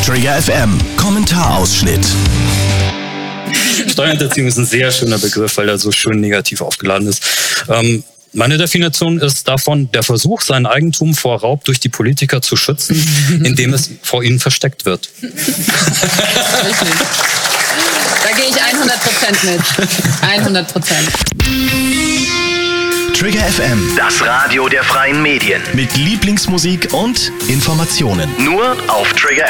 Trigger FM Kommentarausschnitt. Steuerhinterziehung ist ein sehr schöner Begriff, weil er so schön negativ aufgeladen ist. Meine Definition ist davon, der Versuch, sein Eigentum vor Raub durch die Politiker zu schützen, indem es vor ihnen versteckt wird. Richtig. Da gehe ich 100% mit. 100%. Trigger FM, Das Radio der freien Medien. mit Lieblingsmusik und Informationen. Nur auf Trigger